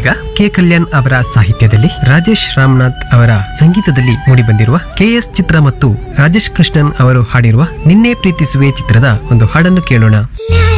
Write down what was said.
ಈಗ ಕೆ ಕಲ್ಯಾಣ್ ಅವರ ಸಾಹಿತ್ಯದಲ್ಲಿ ರಾಜೇಶ್ ರಾಮನಾಥ್ ಅವರ ಸಂಗೀತದಲ್ಲಿ ಮೂಡಿಬಂದಿರುವ KS ಚಿತ್ರ ಮತ್ತು ರಾಜೇಶ್ ಕೃಷ್ಣನ್ ಅವರು ಹಾಡಿರುವ ನಿನ್ನೆ ಪ್ರೀತಿಸುವೆ ಚಿತ್ರದ ಒಂದು ಹಾಡನ್ನು ಕೇಳೋಣ.